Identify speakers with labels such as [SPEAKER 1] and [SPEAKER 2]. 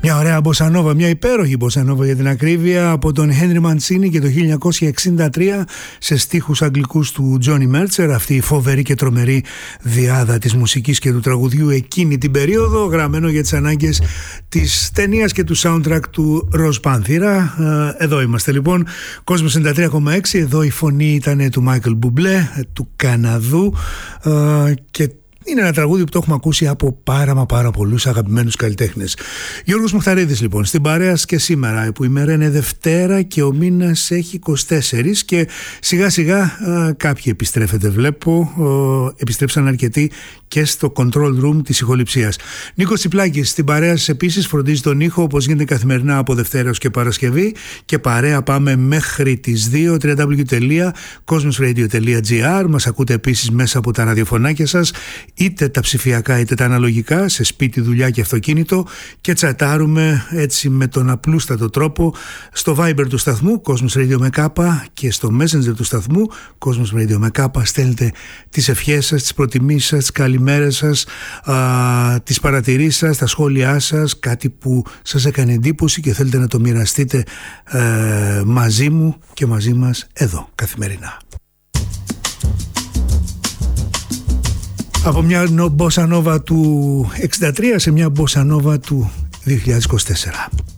[SPEAKER 1] Μια ωραία μποσανόβα, μια υπέροχη μποσανόβα για την ακρίβεια, από τον Henry Mancini και το 1963 σε στίχους αγγλικούς του Johnny Mercer. Αυτή η φοβερή και τρομερή διάδα της μουσικής και του τραγουδιού εκείνη την περίοδο, γραμμένο για τις ανάγκες της ταινίας και του soundtrack του Ροζ Πάνθυρα. Εδώ είμαστε λοιπόν, Κόσμος 93,6. Εδώ η φωνή ήταν του Michael Bublé, του Καναδού, και είναι ένα τραγούδι που το έχουμε ακούσει από πάρα πολλούς αγαπημένους καλλιτέχνες. Γιώργος Μουχταρίδης λοιπόν, στην παρέα και σήμερα, που η μέρα είναι Δευτέρα και ο μήνας έχει 24 και σιγά σιγά κάποιοι επιστρέφετε, βλέπω, επιστρέψαν αρκετοί και στο control room της ηχοληψίας. Νίκος Τσιπλάκης στην παρέα σας επίσης, φροντίζει τον ήχο όπως γίνεται καθημερινά από Δευτέρα ως και Παρασκευή, και παρέα πάμε μέχρι τις 2. www.cosmosradio.gr. Μας ακούτε επίσης μέσα από τα ραδιοφωνάκια σας, είτε τα ψηφιακά είτε τα αναλογικά, σε σπίτι, δουλειά και αυτοκίνητο, και τσατάρουμε έτσι με τον απλούστατο τρόπο στο Viber του σταθμού Cosmos Radio με κάπα και στο Messenger του σταθμού Cosmos Radio με κάπα. Στέλνετε τις ευχές σας, τις προτιμήσεις σας, τις καλημέρες σας, τις παρατηρήσεις σας, τα σχόλιά σας, κάτι που σας έκανε εντύπωση και θέλετε να το μοιραστείτε μαζί μου και μαζί μας εδώ καθημερινά. Από μια μποσανόβα του 63 σε μια μποσανόβα του 2024.